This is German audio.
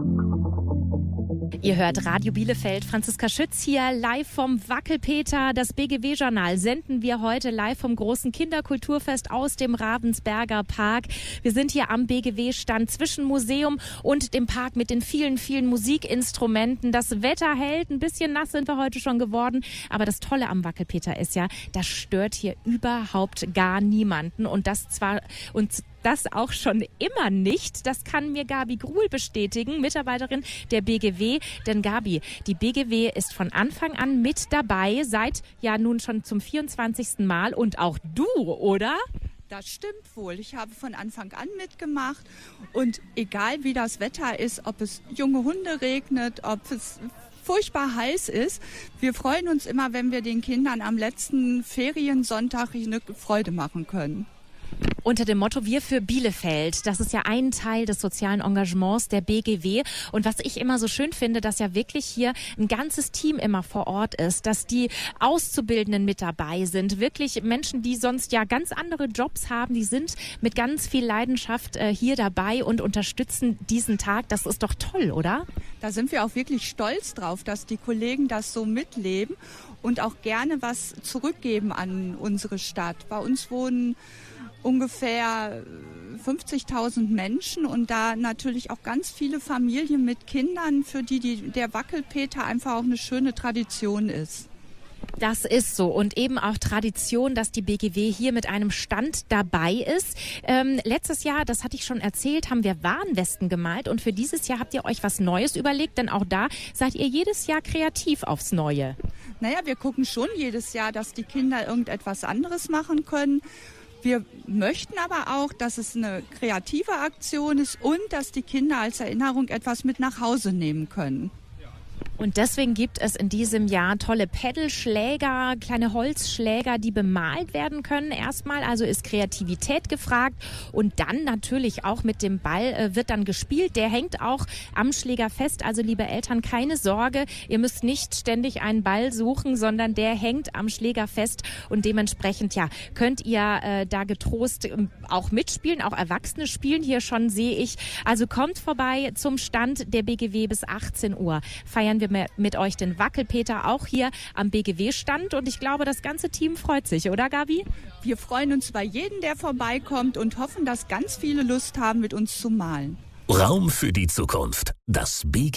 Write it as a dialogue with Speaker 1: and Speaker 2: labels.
Speaker 1: Ihr hört Radio Bielefeld, Franziska Schütz hier, live vom Wackelpeter. Das BGW-Journal senden wir heute live vom großen Kinderkulturfest aus dem Ravensberger Park. Wir sind hier am BGW-Stand zwischen Museum und dem Park mit den vielen, vielen Musikinstrumenten. Das Wetter hält, ein bisschen nass sind wir heute schon geworden. Aber das Tolle am Wackelpeter ist ja, das stört hier überhaupt gar niemanden. Und das auch schon immer nicht. Das kann mir Gabi Gruhl bestätigen, Mitarbeiterin der BGW. Denn Gabi, die BGW ist von Anfang an mit dabei, seit ja nun schon zum 24. Mal. Und auch du, oder?
Speaker 2: Das stimmt wohl. Ich habe von Anfang an mitgemacht. Und egal wie das Wetter ist, ob es junge Hunde regnet, ob es furchtbar heiß ist, wir freuen uns immer, wenn wir den Kindern am letzten Feriensonntag eine Freude machen können.
Speaker 1: Unter dem Motto Wir für Bielefeld. Das ist ja ein Teil des sozialen Engagements der BGW. Und was ich immer so schön finde, dass ja wirklich hier ein ganzes Team immer vor Ort ist, dass die Auszubildenden mit dabei sind. Wirklich Menschen, die sonst ja ganz andere Jobs haben, die sind mit ganz viel Leidenschaft hier dabei und unterstützen diesen Tag. Das ist doch toll, oder?
Speaker 2: Da sind wir auch wirklich stolz drauf, dass die Kollegen das so mitleben und auch gerne was zurückgeben an unsere Stadt. Bei uns wohnen ungefähr 50.000 Menschen und da natürlich auch ganz viele Familien mit Kindern, für die der Wackelpeter einfach auch eine schöne Tradition ist.
Speaker 1: Das ist so und eben auch Tradition, dass die BGW hier mit einem Stand dabei ist. Letztes Jahr, das hatte ich schon erzählt, haben wir Warnwesten gemalt und für dieses Jahr habt ihr euch was Neues überlegt, denn auch da seid ihr jedes Jahr kreativ aufs Neue.
Speaker 2: Naja, wir gucken schon jedes Jahr, dass die Kinder irgendetwas anderes machen können. Wir möchten aber auch, dass es eine kreative Aktion ist und dass die Kinder als Erinnerung etwas mit nach Hause nehmen können.
Speaker 1: Und deswegen gibt es in diesem Jahr tolle Pedalschläger, kleine Holzschläger, die bemalt werden können. Erstmal also ist Kreativität gefragt und dann natürlich auch mit dem Ball wird dann gespielt. Der hängt auch am Schläger fest. Also liebe Eltern, keine Sorge, ihr müsst nicht ständig einen Ball suchen, sondern der hängt am Schläger fest und dementsprechend ja könnt ihr da getrost auch mitspielen. Auch Erwachsene spielen hier schon, sehe ich. Also kommt vorbei zum Stand der BGW bis 18 Uhr. Feiern wir mit euch den Wackelpeter auch hier am BGW-Stand und ich glaube, das ganze Team freut sich, oder Gabi?
Speaker 2: Wir freuen uns bei jedem, der vorbeikommt und hoffen, dass ganz viele Lust haben, mit uns zu malen.
Speaker 3: Raum für die Zukunft. Das BGW